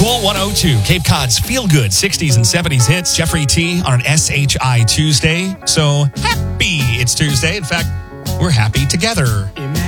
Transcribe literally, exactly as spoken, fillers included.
Cool one oh two, Cape Cod's feel-good sixties and seventies hits. Jeffrey T on an S H I Tuesday. So happy it's Tuesday. In fact, we're happy together.